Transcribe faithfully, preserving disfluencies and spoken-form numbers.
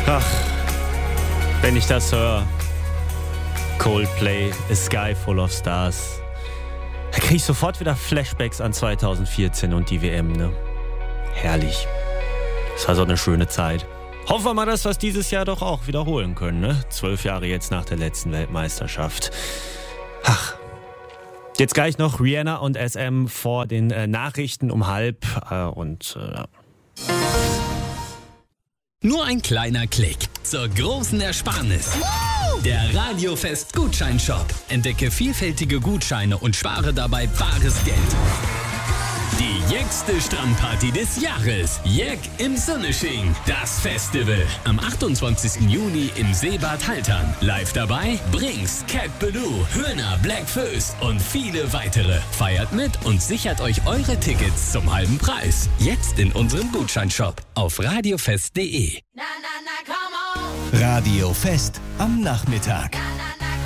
Ach, wenn ich das höre, Coldplay, A Sky Full of Stars, da kriege ich sofort wieder Flashbacks an zweitausendvierzehn und die W M, ne? Herrlich. Das war so eine schöne Zeit. Hoffen wir mal, dass wir es dieses Jahr doch auch wiederholen können, ne? Zwölf Jahre jetzt nach der letzten Weltmeisterschaft. Ach. Jetzt gleich noch Rihanna und S M vor den äh, Nachrichten um halb äh, und äh, Nur ein kleiner Klick zur großen Ersparnis. Der Radiofest Gutscheinshop. Entdecke vielfältige Gutscheine und spare dabei bares Geld. Die jäckste Strandparty des Jahres. Jeck im Sonnesching. Das Festival. Am achtundzwanzigsten Juni im Seebad Haltern. Live dabei Brinks, Cat Ballou, Höhner, Black Föß und viele weitere. Feiert mit und sichert euch eure Tickets zum halben Preis. Jetzt in unserem Gutscheinshop auf radiofest punkt de. Radio Fest am Nachmittag.